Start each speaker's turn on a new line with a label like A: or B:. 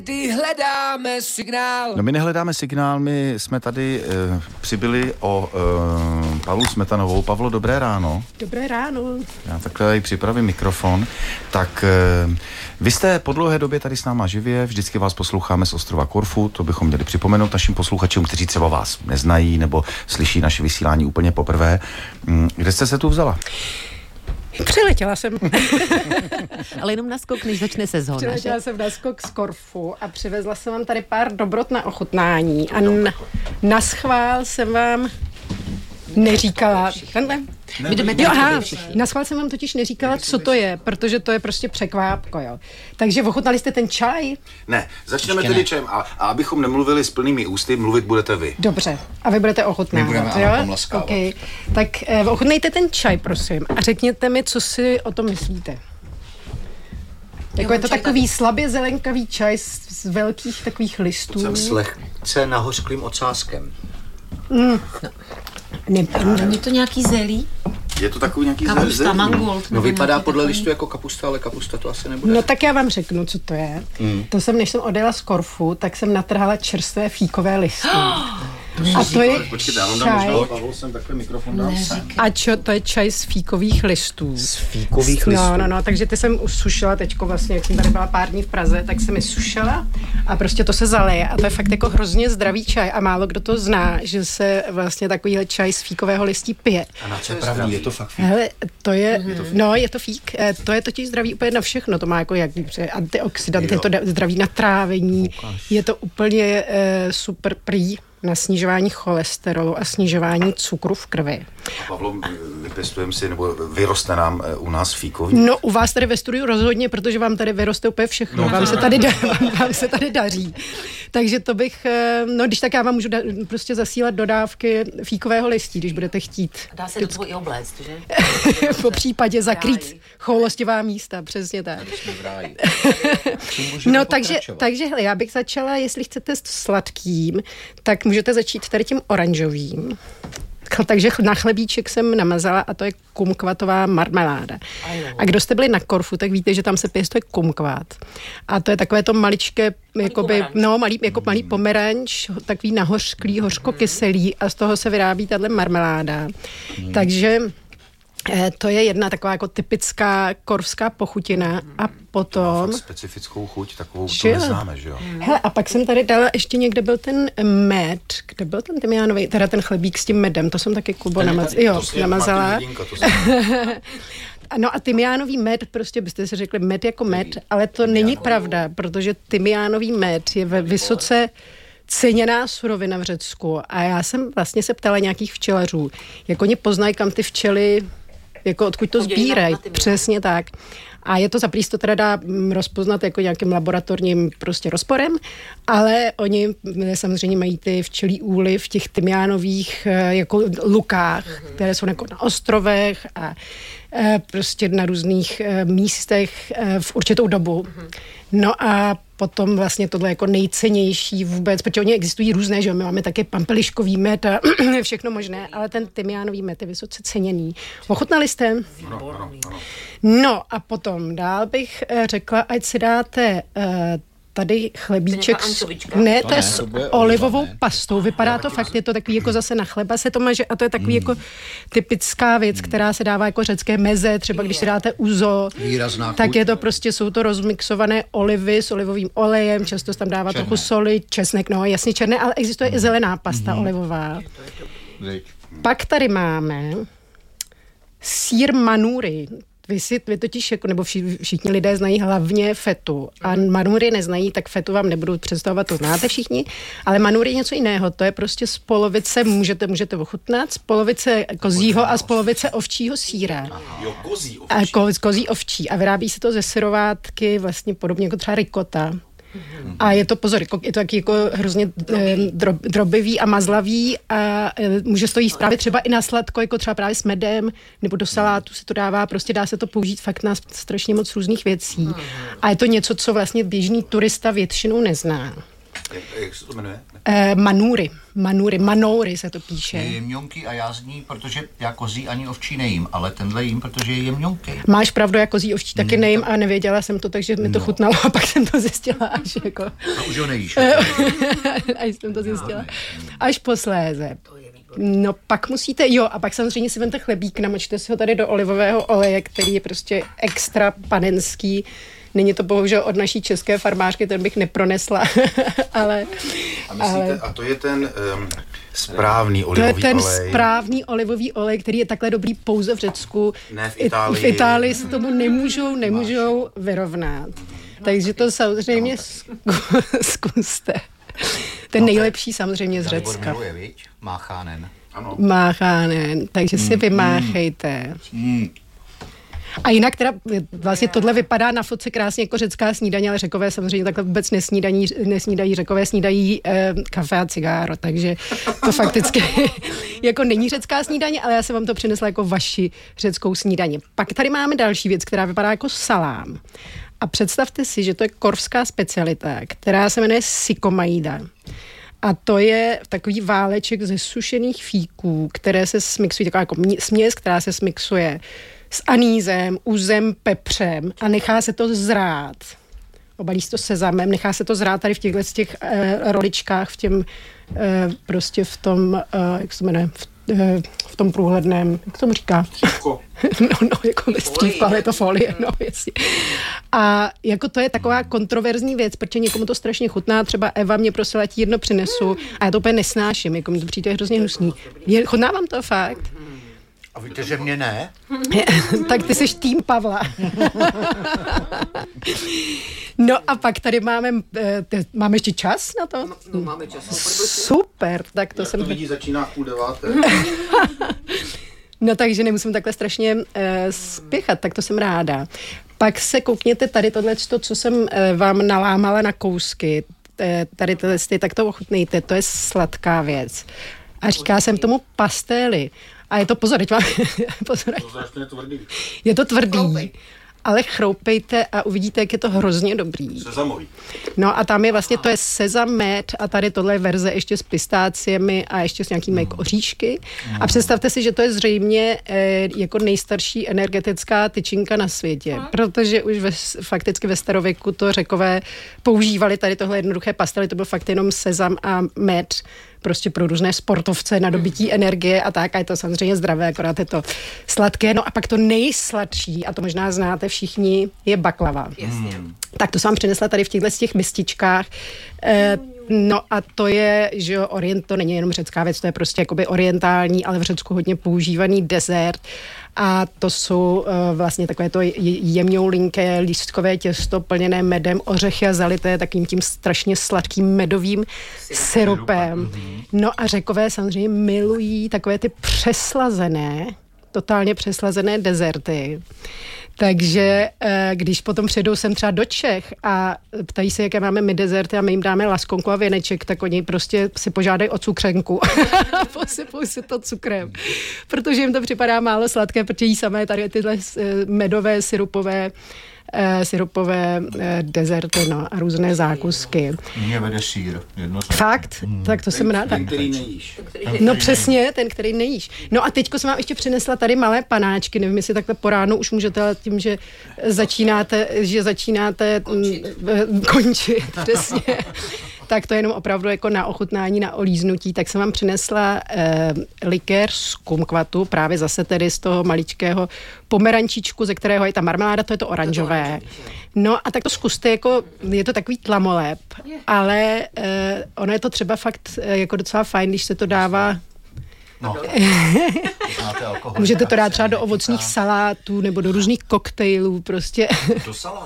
A: Ty hledáme signál.
B: No my nehledáme signál, my jsme tady přibyli o Pavlu Smetanovou. Pavlo, dobré ráno.
C: Dobré ráno.
B: Já takhle tady připravím mikrofon. Tak vy jste po dlouhé době tady s náma živě, vždycky vás posloucháme z ostrova Korfu, to bychom měli připomenout našim posluchačům, kteří třeba vás neznají nebo slyší naše vysílání úplně poprvé. Kde jste se tu vzala?
C: Přiletěla jsem.
D: Ale jenom na skok, než začne sezóna.
C: Přiletěla jsem na skok z Korfu a přivezla jsem vám tady pár dobrot na ochutnání. A naschvál jsem vám neříkala. Naschvál jsem vám totiž neříkala, co to je, protože to je prostě překvápko, jo. Takže ochutnali jste ten čaj?
B: Ne, začneme tedy čajem a abychom nemluvili s plnými ústy, mluvit budete vy.
C: Dobře, a vy budete ochutnávat,
E: my budeme,
C: jo?
E: pomlaskávat.
C: Okay. Tak ochutnejte ten čaj, prosím, a řekněte mi, co si o tom myslíte. Jako je to takový slabě zelenkavý čaj z velkých takových listů.
E: Jsem s lehce nahořklým ocáskem.
F: Není to nějaký zelí?
B: Je to takový nějaký
F: Kapusta, mangold.
E: No vypadá podle listu jako kapusta, ale kapusta to asi nebude.
C: No tak já vám řeknu, co to je. To jsem, než jsem odjela z Korfu, tak jsem natrhala čerstvé fíkové listy. A to je čaj.
B: Pavel, jsem takhle mikrofon dám sem.
C: To je čaj z fíkových listů.
E: Z fíkových listů?
C: No, takže ty jsem usušila teďko vlastně, jak jsem tady byla pár dní v Praze, tak jsem je sušila a prostě to se zaleje a to je fakt jako hrozně zdravý čaj a málo kdo to zná, že se vlastně takovýhle čaj z fíkového listí pije.
E: A na co je pravdý? Je to fakt fík?
C: Hele, to je, je to fík, to je totiž zdravý úplně na všechno, to má jako antioxidanty, je to zdraví na trávení, je to úplně super prý na snižování cholesterolu a snižování cukru v krvi.
B: A Pavlo, vypěstujeme si, nebo vyroste nám u nás fíkový?
C: No, u vás tady ve studiu rozhodně, protože vám tady vyroste úplně všechno. Vám se tady daří. Takže to bych, když tak já vám můžu prostě zasílat dodávky fíkového listí, když budete chtít.
F: Dá se do toho i obléct, že?
C: Po případě zakrýt choulostivá místa, přesně tak. No, takže hele, já bych začala, jestli chcete s sladkým, tak můžete začít tady tím oranžovým. Takže na chlebíček jsem namazala a to je kumkvatová marmeláda. A kdo jste byli na Korfu, tak víte, že tam se pěstuje kumkvat. A to je takové to maličké, malý pomeranč, takový nahořklý, hořkokyselý a z toho se vyrábí tahle marmeláda. Takže to je jedna taková jako typická korfská pochutina a potom...
B: Specifickou chuť, takovou to neznáme, že jo?
C: Hele, a pak jsem tady dala, ještě někde byl ten med, kde byl ten tymiánový, teda ten chlebík s tím medem, to jsem taky Kubo namazala. No a tymiánový med, prostě byste si řekli med jako med, ale to není pravda, protože tymiánový med je vysoce ceněná surovina v Řecku a já jsem vlastně se ptala nějakých včelařů, jak oni poznají, kam ty včely, jako odkud to sbírají, přesně tak. A je to zaprý, to teda dá rozpoznat jako nějakým laboratorním prostě rozporem, ale oni samozřejmě mají ty včelí úly v těch tymiánových jako lukách, které jsou jako na ostrovech a prostě na různých místech v určitou dobu. No a potom vlastně tohle jako nejcennější vůbec, protože oni existují různé, že my máme také pampeliškový med a všechno možné, ale ten tymiánový med je vysoce ceněný. Ochutnali jste? No a potom dál bych řekla, ať si dáte tady chlebíček, to je s olivovou pastou, vypadá to fakt, je to takový jako zase na chleba se to maže a to je takový jako typická věc, která se dává jako řecké meze, třeba když si dáte uzo, tak je to prostě, jsou to rozmixované olivy s olivovým olejem, často se tam dává trochu soli, česnek, no jasně černé, ale existuje i zelená pasta olivová. Pak tady máme sýr manuri. Vy totiž, jako, nebo všichni lidé znají hlavně fetu a manuri neznají, tak fetu vám nebudu představovat, to znáte všichni, ale manuri je něco jiného, to je prostě z polovice, můžete ochutnat, z polovice kozího a z polovice ovčího sýra. Kozí ovčí a vyrábí se to ze syrovátky, vlastně podobně jako třeba rikota. A je to, pozor, je to taky jako hrozně drobivý a mazlavý a může to jíst právě třeba i na sladko, jako třeba právě s medem, nebo do salátu se to dává, prostě dá se to použít fakt na strašně moc různých věcí. A je to něco, co vlastně běžný turista většinou nezná.
B: Jak se to jmenuje?
C: Manoury se to píše.
E: Je jemňonký a já z ní, protože já kozí ani ovčí nejím, ale tenhle jím, protože je jemňonký.
C: Máš pravdu, já kozí ovčí taky nejím a nevěděla jsem to, takže mi to chutnalo a pak jsem to zjistila až jako...
E: A už ho nejíš.
C: Až jsem to zjistila. Až posléze. No pak musíte, a pak samozřejmě si vemte chlebík, namočte si ho tady do olivového oleje, který je prostě extra panenský. Není to bohužel od naší české farmářky, ten bych nepronesla, ale...
B: A to je ten správný olivový olej?
C: To je ten správný olivový olej, který je takhle dobrý pouze v Řecku.
B: Ne v Itálii.
C: V Itálii se tomu nemůžou vyrovnat. Takže to samozřejmě zkuste. Ten nejlepší samozřejmě z Řecka.
E: Máchánen.
B: Ano.
C: Máchánen, takže si vymáchejte. A jinak teda vlastně tohle vypadá na fotce krásně jako řecká snídaně, ale Řekové samozřejmě takhle vůbec nesnídají, Řekové snídají kafe a cigáro, takže to fakticky jako není řecká snídaně, ale já jsem vám to přinesla jako vaši řeckou snídaně. Pak tady máme další věc, která vypadá jako salám. A představte si, že to je korfská specialita, která se jmenuje sikomaida. A to je takový váleček ze sušených fíků, které se smixují, taková jako směs, která se smixuje s anýzem, uzem, pepřem a nechá se to zrát. Obalí se to sezamem, nechá se to zrát tady v těchto roličkách, prostě v tom, jak se jmenuje, v tom průhledném, jak se mu říká? No, jako střívko, ale je to folie, no, jasně. A jako to je taková kontroverzní věc, protože někomu to strašně chutná, třeba Eva mě prosila, ať jedno přinesu a já to úplně nesnáším, jako mi to přijde hrozně hnusný. Chutná vám to fakt?
E: A víte, že mě ne?
C: Tak ty seš tým Pavla. No a pak tady máme ještě čas na to?
E: No máme čas.
C: Super, tak to
B: jsem... to vidí, začíná 8:30.
C: No takže nemusím takhle strašně spěchat, tak to jsem ráda. Pak se koukněte tady tohleto, co jsem vám nalámala na kousky. Tady tohle, tak to ochutnejte, to je sladká věc. A říká jsem tomu pastély. A je to, pozor, je to tvrdý, ale chroupejte a uvidíte, jak je to hrozně dobrý.
B: Sezamový.
C: No a tam je vlastně, to je sezam, med a tady tohle je verze ještě s pistáciemi a ještě s nějakými jako oříšky. A představte si, že to je zřejmě jako nejstarší energetická tyčinka na světě, protože už fakticky ve starověku to Řekové používali tady tohle jednoduché pastely, to byl fakt jenom sezam a med, prostě pro různé sportovce na dobytí energie a tak, a je to samozřejmě zdravé, akorát je to sladké. No a pak to nejsladší, a to možná znáte všichni, je baklava.
F: Jasně.
C: Tak to jsem vám přinesla tady v těchto z těch mističkách. No a to je, že jo, to není jenom řecká věc, to je prostě jakoby orientální, ale v Řecku hodně používaný dezert. A to jsou vlastně takové to jemňoulinké lístkové těsto plněné medem, ořechy a zalité takým tím strašně sladkým medovým syrupem. No a Řekové samozřejmě milují takové ty totálně přeslazené dezerty. Takže když potom přijdou sem třeba do Čech a ptají se, jaké máme my dezerty a my jim dáme laskonku a věneček, tak oni prostě si požádají o cukrenku a posypou si to cukrem. Protože jim to připadá málo sladké, protože jí samé tady tyhle medové, syrupové dezerty, no, a různé zákusky.
E: Mně vede sýr.
C: Fakt? Tak to jsem ráda.
B: Ten, který nejíš.
C: No přesně, ten, který nejíš. No a teďko jsem vám ještě přinesla tady malé panáčky, nevím, jestli takhle po ránu už můžete, ale tím, že začínáte končit, přesně. Tak to je jenom opravdu jako na ochutnání, na olíznutí, tak jsem vám přinesla likér z kumkvatu, právě zase tedy z toho maličkého pomerančičku, ze kterého je ta marmeláda, to je to oranžové. No a tak to zkuste, jako, je to takový tlamolep, ale ono je to třeba fakt jako docela fajn, když se to dává.
E: No.
C: Můžete to dát třeba do ovocných salátů nebo do různých koktejlů prostě.
E: Do salátu.